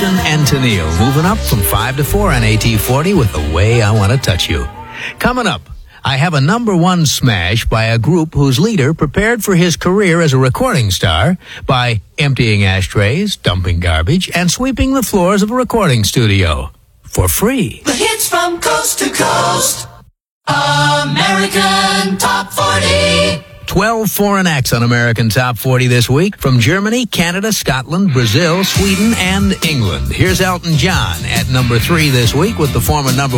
Houston and Tennille, moving up from 5 to 4 on AT40 with The Way I Want to Touch You. Coming up, I have a number one smash by a group whose leader prepared for his career as a recording star by emptying ashtrays, dumping garbage, and sweeping the floors of a recording studio for free. The hits from coast to coast. American Top 40. 12 foreign acts on American Top 40 this week from Germany, Canada, Scotland, Brazil, Sweden, and England. Here's Elton John at number 3 this week with the former number